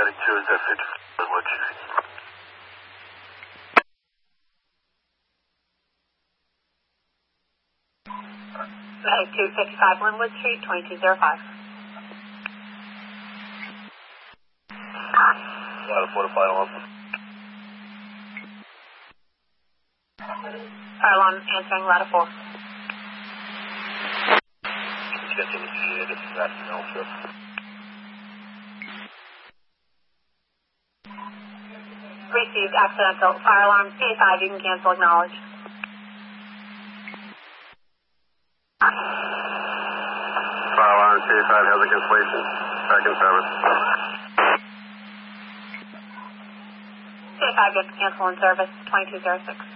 Heading 2 is F50 Woodtree. Heading 255 Linwood Street, 2205. Ladder 4 to fire alarm. Fire alarm answering ladder 4. Sketch initiated. Acting Alpha. Received accidental. Fire alarm C5, you can cancel, acknowledge. Fire alarm C5 has a cancellation. Back in service. C5 gets cancel in service, 2206.